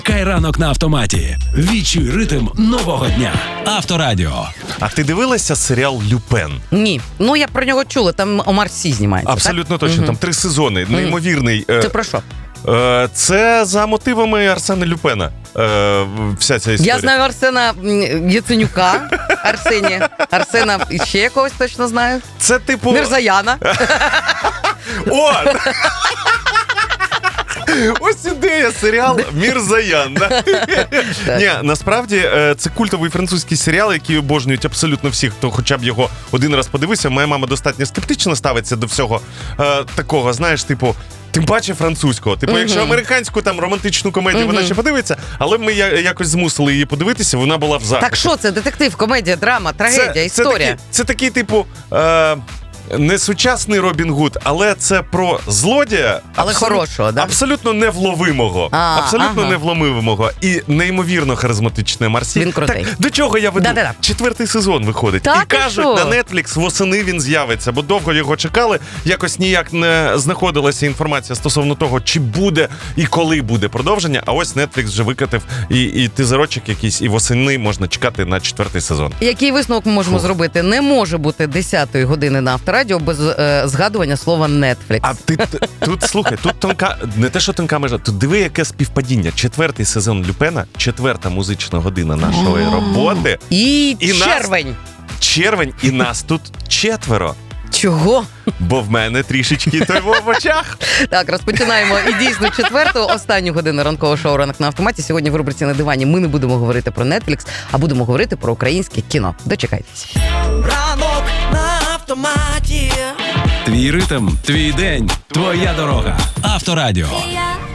Ранок на автоматі. Відчуй ритм нового дня. Авторадіо. А ти дивилася серіал «Люпен»? Ні. Ну, я про нього чула, там Омар Сі знімається, Абсолютно так? точно, там 3 сезони, неймовірний. Це про що? Це за мотивами Арсена Люпена. Вся ця історія. Я знаю Арсена Яценюка, Арсена ще якогось точно знаю. Це типу... Мірзаяна. О! Ось ідея, серіал «Мірзаян». Да? Ні, насправді це культовий французький серіал, який обожнюють абсолютно всі, хто хоча б його один раз подивився. Моя мама достатньо скептично ставиться до всього такого, знаєш, типу, тим паче французького. Типу, якщо американську там романтичну комедію вона ще подивиться, але ми якось змусили її подивитися, вона була в захваті. Так що це? Детектив, комедія, драма, трагедія, історія? Це такий, типу... Не сучасний Робін Гуд, але це про злодія. Але хорошого, да? Абсолютно невловимого. Невловимого. І неймовірно харизматичний Омар Сі. Він крутий. Так, до чого я веду? Да-да-да. 4-й сезон виходить. Так, і кажуть, на Netflix восени він з'явиться, бо довго його чекали. Якось ніяк не знаходилася інформація стосовно того, чи буде і коли буде продовження. А ось Netflix вже викатив і тизерочок якийсь, і восени можна чекати на 4-й сезон. Який висновок ми можемо зробити? Не може бути 10-ї години на Авторадіо без згадування слова Netflix. А ти тут, слухай, тут тонка, не те, що тонка межа, тут диви, яке співпадіння. 4-й сезон Люпена, 4-та музична година нашої роботи. І нас- червень. Червень, і нас тут 4. Чого? Бо в мене трішечки той в очах. Так, розпочинаємо і дійсно 4-ту, останню годину ранкового шоу «Ранок на автоматі». Сьогодні в рубриці «На дивані» ми не будемо говорити про Netflix, а будемо говорити про українське кіно. Дочекайтесь. Ранок на автоматі. Твій ритм, твій день, твоя дорога. Авторадіо. Я